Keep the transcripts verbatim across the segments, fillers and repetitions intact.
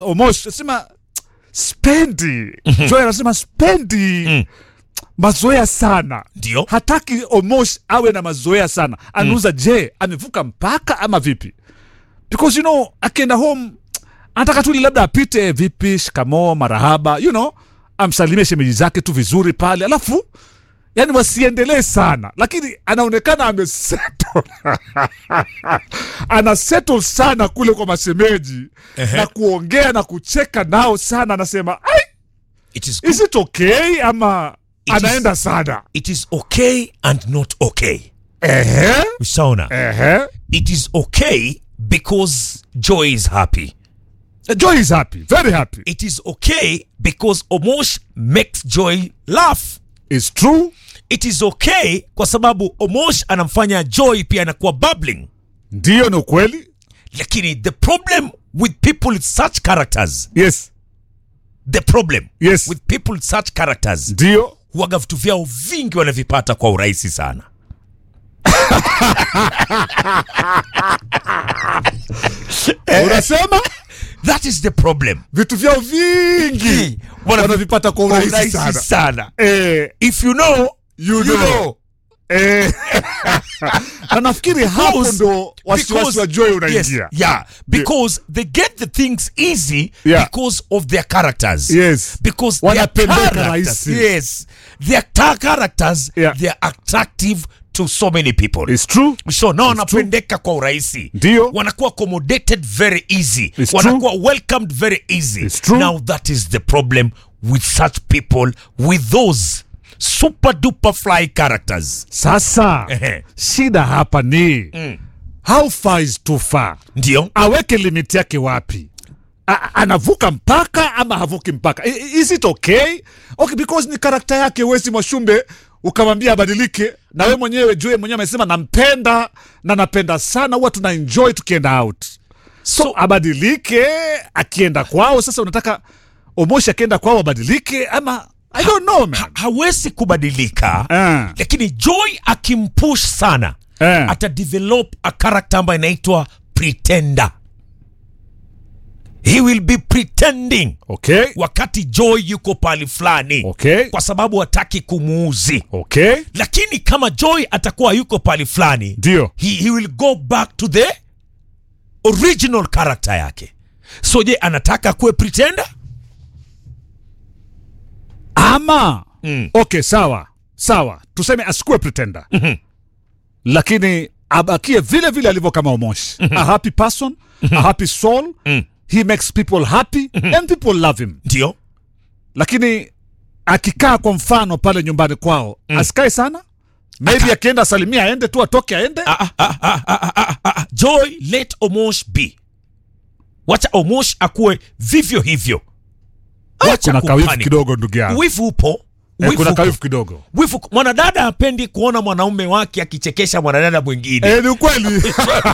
Omosh sema spendi. Joy anasema spendi. Mm. Mazoea sana. Ndio. Hataki Omosh awe na mazoea sana. Anuza mm. je, amevuka mpaka ama vipi? Because you know, akienda home anataka tu labda apite vipi, shikamoo, marahaba, you know, amsalimie shemeji zake tu vizuri pale. Alafu yani wasiendelee sana. Lakini anaonekana amesettle. Ana settle sana kule kwa mashemeji. Uh-huh. Na kuongea na kucheka nao sana. Anasema, ai, it is, is it okay ama it anaenda is, sana? It is okay and not okay. Ehe. Ushaona? Ehe. It is okay because Joy is happy. Joy is happy, very happy. It is okay because Omosh makes Joy laugh. It's true. It is okay kwa sababu Omosh anamfanya Joy pia anakuwa bubbling. Ndio, ni kweli. Lakini the problem with people with such characters. Yes. The problem yes. with people with such characters. Ndio. Huaga vitu vyao vingi wanavipata kwa urahisi sana. Unasema? That is the problem. Vitu vyao vingi wanavipata kwa urahisi sana. sana. Eh, if you know, you, you know. know. Eh. Na nafikiri hapo ndo wasiwasi wa Joy unaingia. Yes, yeah, because yeah. they get the things easy yeah. because of their characters. Yes. Because their characters, yes, their characters, yeah. they are attractive to so many people. It's true. So no wanapendeka kwa urahisi. Ndio. Wanakuwa accommodated very easy. It's wanakuwa true. welcomed very easy. It's true. Now that is the problem with such people, with those super duper fly characters. Sasa shida hapa ni mm. how far is too far? Ndio. Aweke limit yake wapi? A- anavuka mpaka ama havuki mpaka? I- is it okay? Okay, because ni karakta yake. Wesi Mwashumbe ukamwambia badilike, na wewe mwenyewe Joy mwenyewe amesema nampenda na napenda sana, huwa tuna enjoy tukienda out. So, so abadilike akienda kwao. Sasa unataka Omosh akienda kwao abadilike ama I don't know, man. Ha, hawezi kubadilika. Uh. Lakini Joy akimpush sana uh. ata develop a character ambayo inaitwa pretender. He will be pretending. Okay. Wakati Joy yuko pali fulani. Okay. Kwa sababu hataki kumuuzi. Okay. Lakini kama Joy atakuwa yuko pali fulani, ndio he, he will go back to the original character yake. So je, anataka kuwe pretender? Ama mm. okay, sawa sawa, tuseme asikuwe pretender. Mm-hmm. Lakini abakie vile vile alivyo kama Omosh. Mm-hmm. A happy person, mm-hmm. a happy soul. Mm. He makes people happy. Mm-hmm. And people love him. Ndio. Lakini akikaa kwa mfano pale nyumbani kwao, mm. asikae sana. Maybe akienda salimia aende tu, atoke aende. Ah, ah, ah, ah, ah, ah, ah. Joy, let Omosh be. Wacha Omosh akue vivyo hivyo. Wacha kuna kawifu kidogo ndugu yangu. Wifu upo. Eh, kuna kawifu kidogo. Wifu, mwanadada hapendi kuona mwanaume wake akichekesha mwanadada mwingine. Eh, ni ukweli.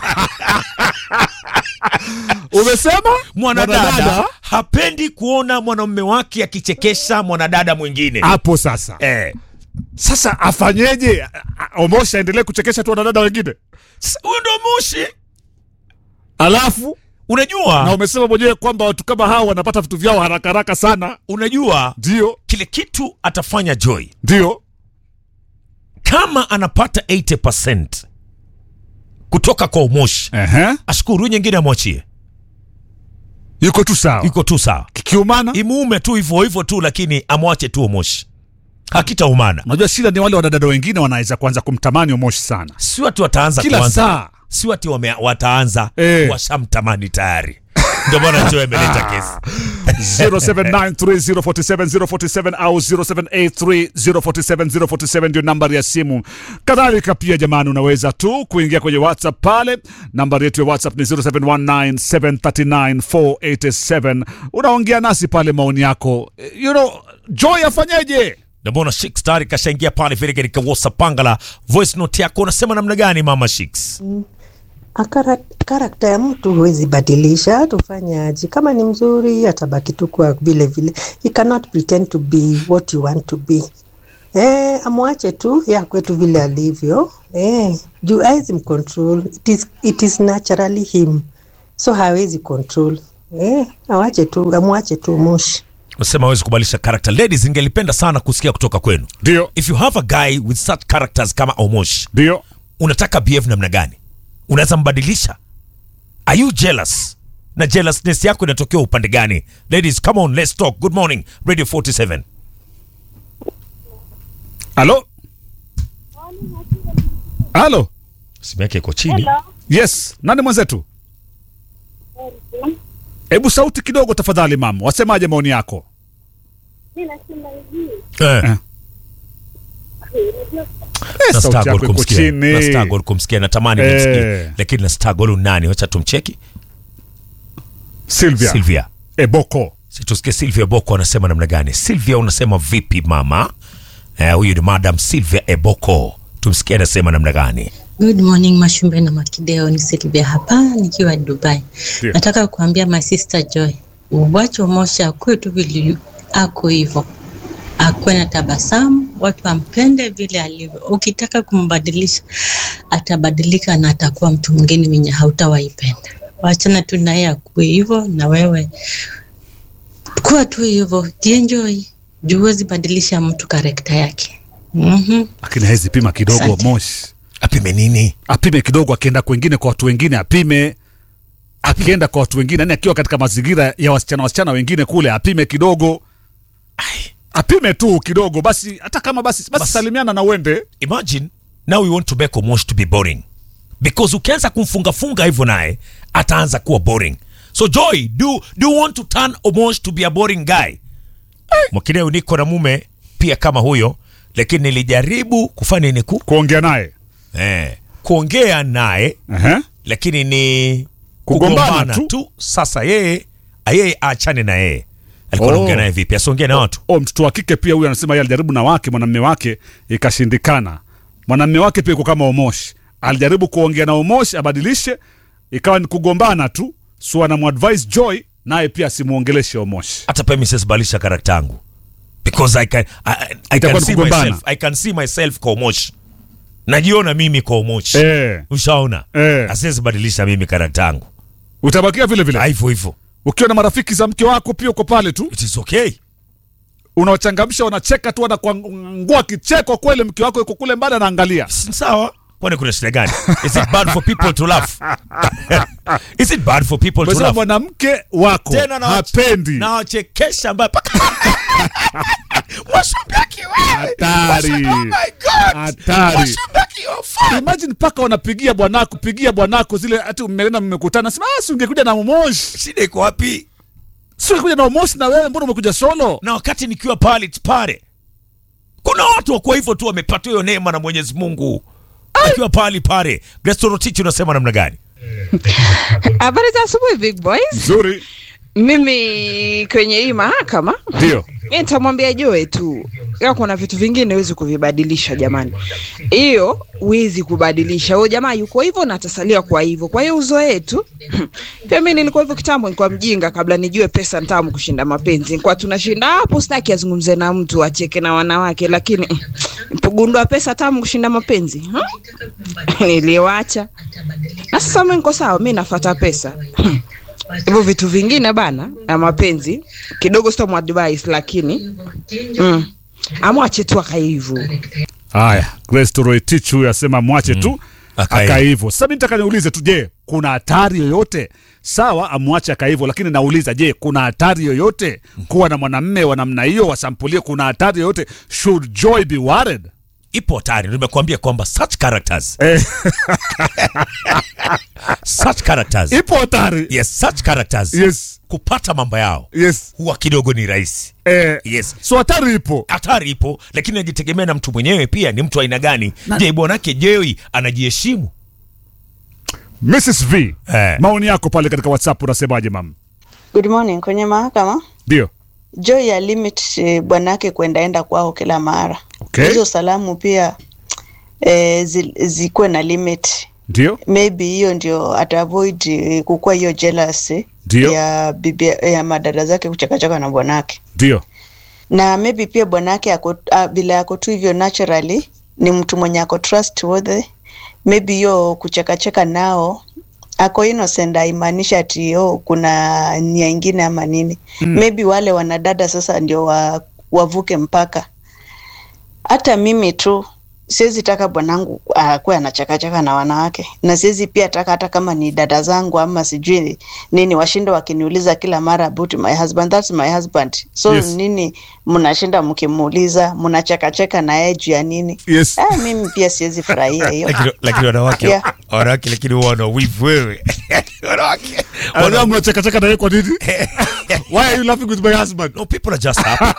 Umesema? Mwanadada hapendi kuona mwanaume wake akichekesha mwanadada mwingine. Hapo sasa. Eh. Sasa afanyeje? Omosh aendelee kuchekesha tu wanadada wengine? Huyo ndo Moshi. Alafu unajua, na umesema mwenyewe kwamba watu kama hao wanapata vitu vyao haraka haraka sana. Unajua, ndio kile kitu atafanya Joy. Ndio. Kama anapata eighty percent kutoka kwa Omosh, uh-huh. ashukuru, nyingine amwachie. Yuko tu sawa. Yuko tu sawa. Kikiumana imuume tu hivyo hivyo tu, lakini amwache tu Omosh. Hakitaumana. Unajua shida ni wale wadada wengine wanaweza kuanza kumtamani Omosh sana. Si watu wataanza kila kuanza. Saa. Si watu wame, wataanza eh. washamtamani tayari. Ndio maana Joy ameleta kesi. zero seven nine three zero four seven zero four seven au zero seven eight three zero four seven zero four seven ndio nambari ya simu. Kadhalika pia jamani, unaweza tu kuingia kwenye WhatsApp pale. Nambari yetu ya WhatsApp ni zero seven one nine seven three nine four eight seven. Unaongea nasi pale, maoni yako. You know, Joy afanyeje? Mbona Shix tayari kashaingia pale vile katika WhatsApp Pangala. Voice note yako unasema namna gani mama Shix? Mm. Karakta ya mtu huwezi badilisha, tufanyaje? Kama ni mzuri atabaki tu kwa vile vile. You cannot pretend to be what you want to be. Eh, amwache tu ya kwetu vile alivyo. Eh, juu hawezi mcontrol. It is, it is naturally him. So hawezi control. Eh, awache tu, amwache tu Moshi. Unasema hawezi kubadilisha character. Ladies, ningelipenda sana kusikia kutoka kwenu. Ndio. If you have a guy with such characters kama Omosh, Ndio. unataka behave namna gani? Unaweza mbadilisha? Are you jealous? Na jealousness yako inatokea upande gani? Ladies, come on, let's talk. Good morning, Radio forty-seven. Halo? Halo? Simu yake iko chini. Hello. Yes, nani mwenzetu? Hebu sauti kidogo tafadhali mama. Wasemaje maoni yako? Mimi nasema hivi. Eh. Eh. Eh, Na sauti struggle yako iko kumsikia. chini. Na struggle kumsikia, natamani Eh. nimsikie. Lakini na struggle nani? Wacha tumcheki. Sylvia. Sylvia. Eboko. Si tusikie Sylvia Boko anasema namna gani. Sylvia, unasema vipi mama? Eh, huyu ni Madam Sylvia Eboko. Tumsikie anasema namna gani. Good morning Mashumbe na Makideo, ni Sylvia hapa nikiwa Dubai. Ndio. Nataka kuambia my sister Joy, uwache Moshi akue tu vile ako hivyo. Akue na tabasamu, watu wampende vile alivyo. Ukitaka kumbadilisha, atabadilika na atakuwa mtu mwingine mwenye hautawaipenda. Wachana tu naye akue hivyo, na wewe kuwa tu hivyo, enjoy. Juu huwezi badilisha mtu karakta yake. Mhm. Lakini haizi pima kidogo Asante. Moshi. Apime nini? Apime kidogo, akienda kwengine kwa watu wengine apime. Akienda kwa watu wengine, yani akiwa katika mazingira ya wasichana wasichana wengine kule apime kidogo. Apime tu kidogo basi, hata kama basi basi, Basi. salimiana na uende. Imagine now we want to make Omosh to be boring. Because ukianza kumfunga funga hivyo naye ataanza kuwa boring. So Joy, do do you want to turn Omosh to be a boring guy? Mwakideo, niko na mume pia kama huyo, lakini nilijaribu kufanya nini ku Kuongea naye. eh, kuongea naye, Ehe. lakini ni Kugombana kugombana tu. tu. Sasa yeye yeye aachane na yeye. Alikuwa Oh. anaongea naye vipi? Asiongee na watu. Oh, mtoto wa kike pia huyu anasema yeye alijaribu na wake mwanamume wake ikashindikana. Mwanamume wake pia yuko kama Omosh. Alijaribu kuongea na Omosh abadilishe, ikawa ni kugombana tu. So anamuadvise Joy naye pia simuongeleshe Omosh. Hata pia mimi sibadilisha character yangu. Because I can I, I, I Itakuwa can ni see kugombana. myself. I can see myself kwa Omosh. Najiona mimi kwa Omosh. Eh. Ushaona? Eh. Asiwezi badilisha mimi character yangu. Utabakia vile vile. Hivyo hivyo. Ukiwa na marafiki za mke wako pia uko pale tu. It is okay. Unawachangamsha, wanacheka tu, wanakuangua kicheko kweli, mke wako yuko kule mbali anaangalia. Si sawa? Kwani kuna shida gani? Is it bad for people to laugh? Is it bad for people to Basi laugh? mwanamke wako Tena na hapendi. na wachekesha mbaya paka. Washabiki wewe. Hatari. Oh my God. Hatari. Washabiki you're fun. Imagine paka wanapigia bwanako, pigia bwanako zile ati mmeenda mmekutana, sema ah, si ungekuja na Omosh. Shida iko wapi? Si ungekuja na Omosh na wewe, mbona umekuja solo? Na wakati nikiwa pale pale, kuna watu wa kwa hivyo tu wamepata hiyo neema na Mwenyezi Mungu. Akiwa pale pale, Grace Rotich unasema namna gani? Habari za asubuhi big boys. Nzuri. Mimi kwenye hii mahakama Ndio. mimi nitamwambia Joe tu, ya kuna vitu vingine huwezi kuvibadilisha jamani. Hiyo huwezi kubadilisha. Huyo jamaa yuko hivyo na atasalia kwa hivyo. Kwa hiyo uzoee tu. Pia mimi nilikuwa hivyo kitambo, nilikuwa mjinga kabla nijue pesa nitamu kushinda mapenzi. Nilikuwa tunashinda hapo, sitaki azungumze na mtu, acheke na wanawake, lakini nilipogundua pesa tamu kushinda mapenzi, hmm? Niliwacha. Na sasa mimi niko sawa, mimi nafuata pesa. Hivyo vitu vingine bana na mapenzi kidogo sio advice, lakini mm, amwache tu akae hivyo. Haya, Grace Rotich huyu asema mwache tu Akae. akae hivyo. Sasa mimi nataka niulize tu, je, kuna hatari yoyote? Sawa, amwache akae hivyo, lakini nauliza, je, kuna hatari yoyote kuwa na mwanamume wa namna hiyo, wasampulie? Kuna hatari yoyote? Should Joy be worried? Ipo hatari. Nimekuambia kwamba such characters. Eh. Such characters. Ipo hatari. Yes, such characters. Yes. Kupata mambo yao Yes. huwa kidogo ni rahisi. Eh. Yes. So hatari ipo. Hatari ipo, lakini najitegemea na mtu mwenyewe pia ni mtu aina gani. Je, bwanake Joy anajiheshimu? Missus V, Eh. maoni yako pale katika WhatsApp unasemaje mama? Good morning. Kwenye mahakama Ndio. Joy ya limit eh, bwanake kuendaenda kwao kila mara. Okay. Hizo salamu pia eh, zi, zikuwe na limit. Ndio. Maybe hiyo ndio ata avoid eh, kukua hiyo jealous eh, Ndio. ya bibi ya madada zake kuchakachaka na bwanake. Ndio. Na maybe pia bwanake ako uh, bila yako tu hivyo naturally ni mtu mwenye ako trustworthy. Maybe hiyo kuchekacheka nao ako innocent haimaanisha ati oh, kuna nia ingine ama nini. Mm. Maybe wale wanadada sasa ndio wa, wavuke mpaka. Hata mimi tu siwezi taka bwanangu akuwe uh, anachakachaka na wanawake, na siwezi pia taka hata kama ni dada zangu ama sijui nini washinda wakiniuliza kila mara about my husband, that's my husband. So yes. Nini mnashinda mkimuuliza, mnachakacheka na yeye juu ya nini? Yes. Ah, mimi pia siwezi furahia hiyo. Lakini wanawake wanawake lakini wana wivu wewe. Wanawake wana mnachakacheka na yeye kwa nini? Why are you laughing with my husband? No, people are just happy.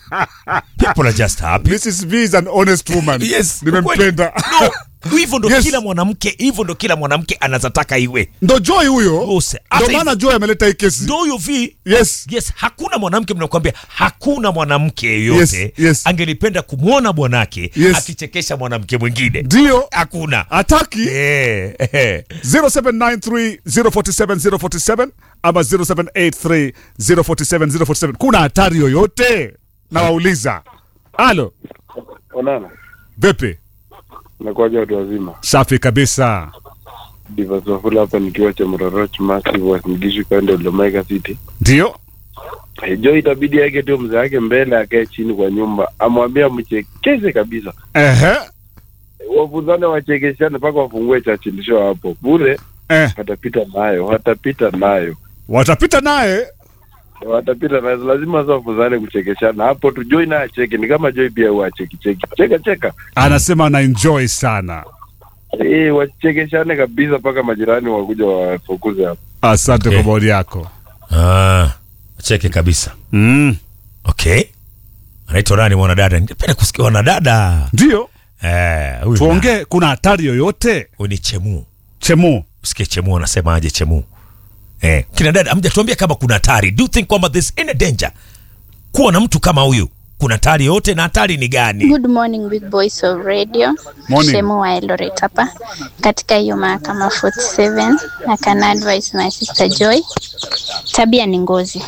People are just happy. Missus B is an honest woman. Yes. Nimempenda. No. Hivyo ndo Yes. kila mwanamke, hivyo ndo kila mwanamke anazataka iwe. Ndo Joy huyo. Use. Ndo maana Joy ameleta hii kesi. Ndo huyo vi. Yes. Yes, hakuna mwanamke mnakwambia, hakuna mwanamke yeyote Yes, yes. angelipenda kumuona bwanake Yes. akichekesha mwanamke mwingine. Ndio. Hakuna. Ataki. Eh. Eh. zero seven nine three zero four seven zero four seven ama zero seven eight three zero four seven zero four seven. Kuna hatari yoyote? Na wauliza. Halo. Onana. Vipi? Nakuaje watu wazima? Safi kabisa. Diva Sofula hapa nikiwa cha Mroroch Massive wa Mgishu Kando Lomega City. Ndio. Hey, Joy itabidi yake tu mzee wake mbele akae chini kwa nyumba. Amwambia mchekeshe kabisa. Ehe. Wavuzane wachekeshane mpaka wafungue chachilisho hapo. Bure eh. Watapita nayo, watapita nayo. Watapita naye. Watapita nayo, lazima sasa wavuzane kuchekeshana. Hapo tu Joy na acheke, ni kama Joy pia huwa cheki cheki. Cheka cheka. Anasema ana enjoy sana. Eh, wachekeshane kabisa mpaka majirani wakuja wafokuze hapo. Asante Okay. kwa bodi yako. Ah, cheke kabisa. Mm. Okay. Anaitwa nani mwanadada? Ningependa kusikia wanadada. Ndio. Eh, huyu. Tuongee, kuna hatari yoyote? Huyu ni Chemu. Chemu. Usikie Chemu anasema aje Chemu. Eh, kina dada hamjatuambia kama kuna hatari. Do you think kwamba there's any danger kuwa na mtu kama huyu? Kuna hatari yote, na hatari ni gani? Good morning big boys of radio. Morning. Shemu wa Eldoret hapa. Katika hiyo mahakama forty-seven na can advise my sister Joy. Tabia ni ngozi.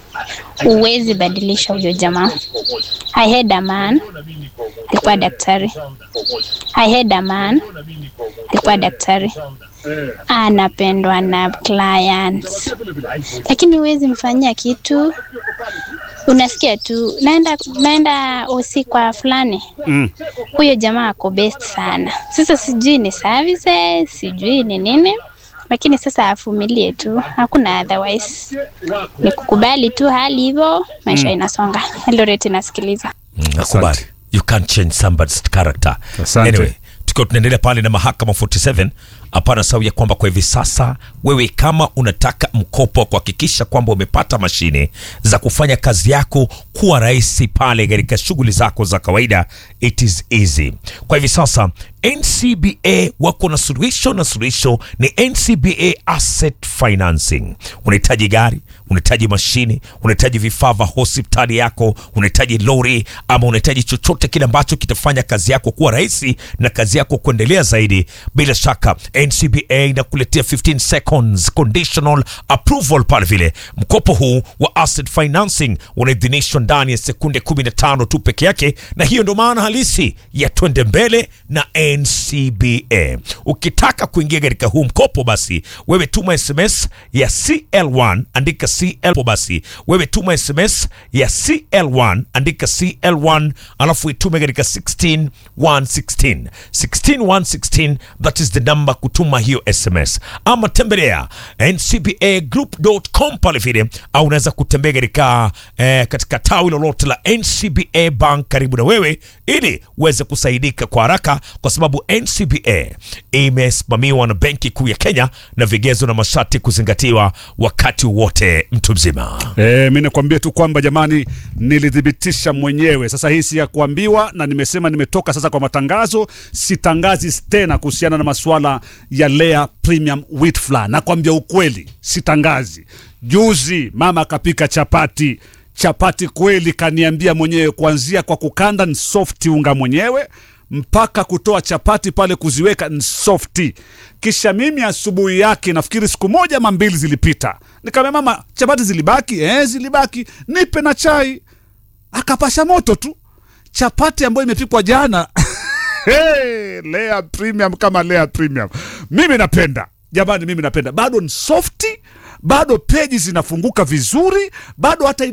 Uwezi badilisha huyo jamaa. I had a man. Alikuwa daktari. I had a man. Alikuwa daktari. Anapendwa na clients. Lakini huwezi mfanyia kitu. Unasikia tu naenda naenda osi kwa fulani. Mm. Huyo jamaa ako best sana. Sasa sijui ni services, sijui ni nini. Lakini sasa afumilie tu. Hakuna otherwise. Ni kukubali tu hali hivyo, maisha mm. inasonga. Eldoret inasikiliza. Mm, nakubali. You can't change somebody's character. Asante. Anyway, tukiwa tunaendelea pale na mahakama forty-seven, hapana sawa ya kwamba kwa hivi sasa wewe kama unataka mkopo kuhakikisha kwamba umepata mashine za kufanya kazi yako kuwa rahisi pale katika shughuli zako za kawaida, it is easy. Kwa hivi sasa N C B A wako na solution, na solution ni N C B A Asset Financing. Unahitaji gari, unahitaji mashine, unahitaji vifaa vya hospitali yako, unahitaji lori, ama unahitaji chochote kile ambacho kitafanya kazi yako kuwa rahisi na kazi yako kuendelea zaidi, bila shaka N C B A inakuletea fifteen seconds conditional approval pale vile. Mkopo huu wa asset financing unaidhinishwa ndani ya sekunde kumi na tano tu peke yake, na hiyo ndo maana halisi ya twende mbele na N C B A. Ukitaka kuingia katika huu mkopo, basi wewe tuma S M S ya C L one, andika C L, basi wewe tuma S M S ya C L one, andika C L one, alafu itume katika sixteen one sixteen sixteen one sixteen. That is the number kutuma hiyo S M S, ama tembelea N C B A group dot com pale vile, au unaweza kutembea katika eh, katika tawi lolote la N C B A Bank karibu na wewe, ili uweze kusaidika kwa haraka, kwa sababu N C B A imesimamiwa na Benki Kuu ya Kenya na vigezo na masharti kuzingatiwa wakati wote mtu mzima. Eh, mimi nakwambia tu kwamba jamani, nilithibitisha mwenyewe. Sasa hii si ya kuambiwa, na nimesema nimetoka sasa kwa matangazo, sitangazi tena kuhusiana na masuala ya Lea Premium Wheat Flour. Nakwambia ukweli, sitangazi. Juzi mama akapika chapati. Chapati kweli kaniambia mwenyewe, kuanzia kwa kukanda ni softi unga mwenyewe mpaka kutoa chapati pale kuziweka ni softi. Kisha mimi asubuhi yake, nafikiri siku moja ama mbili zilipita, nikamwambia mama, chapati zilibaki? Eh, zilibaki. Nipe na chai. Akapasha moto tu. Chapati ambayo imepikwa jana. Hey, Lea Premium kama Lea Premium. Mimi napenda. jamani mimi napenda. Bado ni softi, bado peji zinafunguka vizuri, bado hata